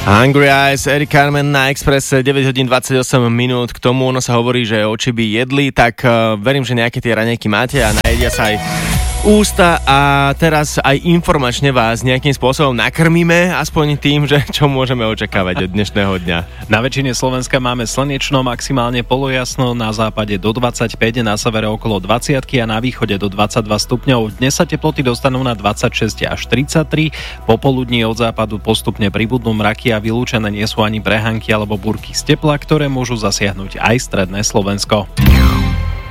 Hungry Eyes, Eric Carmen na Expresse, 9 hodín 28 minút. K tomu ono sa hovorí, že oči by jedli, tak verím, že nejaké tie raňajky máte a najedia sa aj ústa a teraz aj informačne vás nejakým spôsobom nakrmíme, aspoň tým, že čo môžeme očakávať od dnešného dňa. Na väčšine Slovenska máme slnečno, maximálne polojasno, na západe do 25, na severe okolo 20 a na východe do 22 stupňov. Dnes sa teploty dostanú na 26 až 33, popoludní od západu postupne pribudnú mraky a vylúčené nie sú ani prehánky alebo búrky z tepla, ktoré môžu zasiahnuť aj stredné Slovensko.